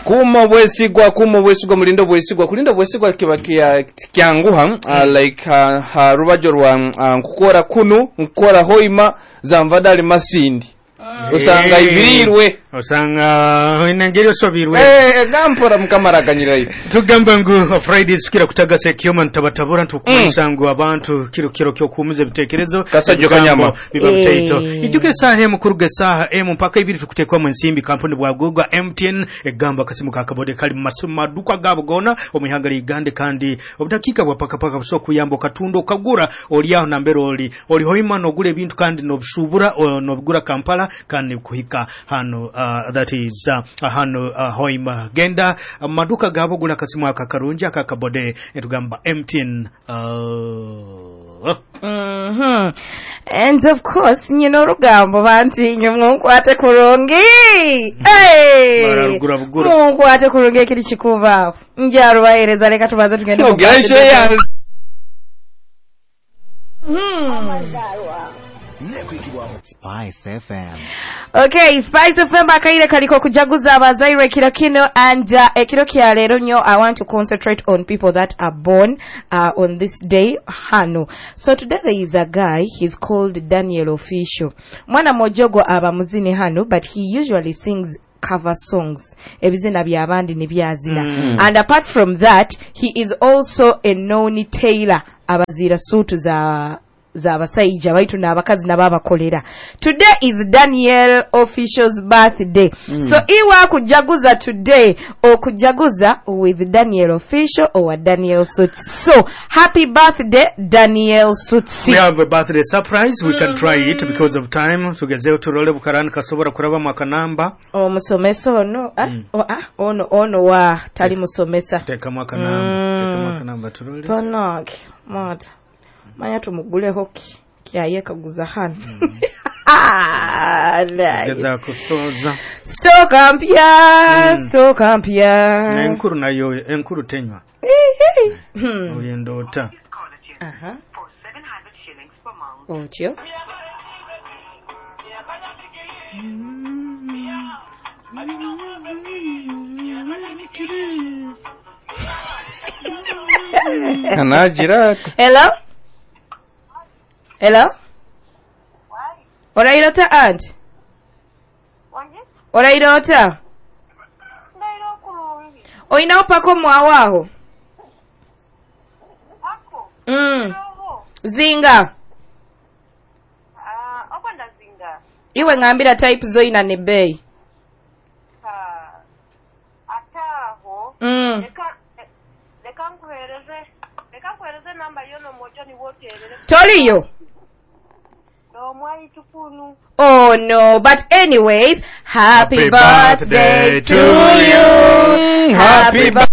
Kuma bwesigwa mulindo bwesigwa kulinda bwesigwa kiba kyanguha like rubajo rwa nkukora kunu nkukora hoima zamvadali masindi usanga ibirirwe osanga inangeri osobirwe gampora mukamaraganyirayo tugamba ngu Friday sukira kutagase human tabatabura ntukusangu abantu kiro kyokumuze bitekerezo kasajjo kanyama biba bitaito ijuke sahe mukuruge saha mpaka ibiri fikutekwa mu nsimbi kampuni bwagugwa MTN egamba kasimu kakabode kali masuma duka gabo gona omihangari igande kandi obudakika bwa paka so kuyambo katundo kagura oliyaho nambero oli hoima no gule bintu kandi no bishubura no bigura Kampala kandi kuhika hano that is hano hoima genda maduka gabo gula kasimu akakarunja kakabode etugamba MTN And of course rugambo banti nyumwukwate kurungi mwukwate kurungi ekiri kikuvaho njarubahereza leka tubaze tugende Spice FM. Okay, Spice FM akaire kaliko kujaguza abazaire kiro kino and ekiro kya lero nyo I want to concentrate on people that are born on this day hano. So today there is a guy, he's called Daniel Official. Mwana mojogo aba muzini hano, but he usually sings cover songs ebizina byabandi nebyazina and apart from that he is also a known tailor abazira sutu za abasajja baitu n'abakazi n'ababakolera. Today is Daniel Official's birthday. So iwa kujaguza today or kujaguza with Daniel Official or Daniel Suits. So happy birthday Daniel Suits. We have a birthday surprise. We can try it because of time. Tugezeo turole bukarani kasobora kuraba makanamba. Musomeso ono ono wa tali musomesa. Teka makanamba turole. Panog mata. Manya tumugule hoki kyaye kaguza hano. Geza kustoza. Stock ampia. Enkuru nayo enkuru tenywa. Oyendota. For 700 shillings per month. Otyo. Kanajira. Hello? Orairota aunt? Orairota? Oina opako mwawaho? Zinga. Okwanda zinga. Iwe ngambira type zoina ne bei. Ataho. Leka namba yono mojoni wote. Toriyo. Oh no, but anyways, happy birthday to you. Happy birthday.